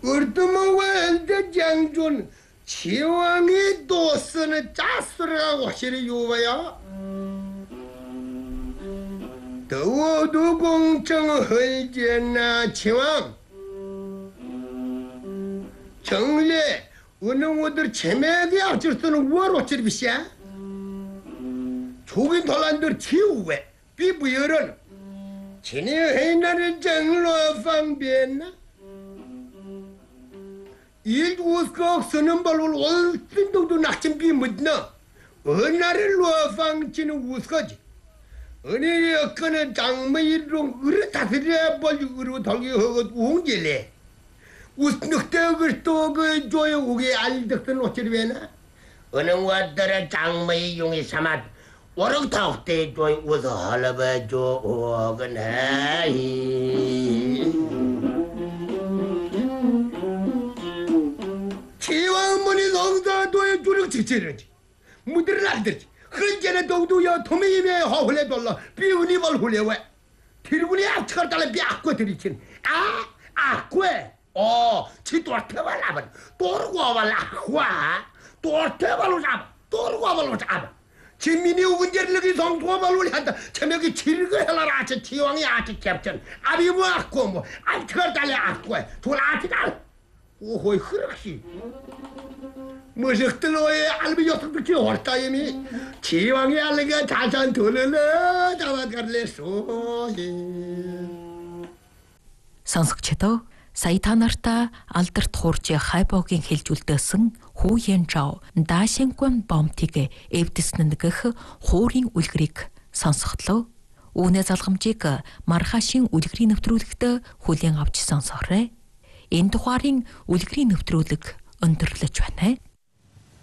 Urdumavalda Jangjun Chiwangi Dosana Jasura Washiri Yuvaya Dawodu Gongchang Heljena Chiwang Changle Unumudur Chemegi Archuston War Wachirvisha Chugin Tolander Chiwe Pibuyeron Chini Heinarin Janglo Fambiena Il Wuskok Sunumbalul all Tindu Nachim Bi Mudna Unari Luafang Chin Wuskoji Only a Kana Jangmay Rum Urtafia Bolu Togi Hogod Wungile Usnuktager Toga Joy Ugi Al Dr. Nochivena Unawatara Jangmay Yungi Samat Warok Taute Joy was a Halaba Jo Organ. Chiwamoni Longa do a Juruk Chichirage. Mudradir, Hujana Dodo, Tommy, Hole Dollar, Beautiful Hulewa. Tiruni Akatala Biaquatrichin. Aqua. Oh, Chitwatava Laban. Torwava Laqua. Tortava Torwava. Chimini Winter looking on Tovalhanta, Chamaki Chirga Helaracha, Tiwangi Arctic Captain, Abiwa Combo, I turned Aqua, to Article. Oh, Hurki. Musicaloy, I'll be your time. Chiwangi Alliga Tatan to the Tavacarles. Сонсогчдоо сая та нартай алдарт хууржи хайбогийн хэлжүүлдсэн Хүүен Жао Дашингван Бомтиг эвдэснэ гэх хуурийн үлгэрийг сонсготлоо. Үүнээ залгамжийг маргаашийн үлгэрийн нэвтрүүлэгт хүлээн авч сонсоорой. Энэ тухайн үлгэрийн нэвтрүүлэг өндөрлөж байна.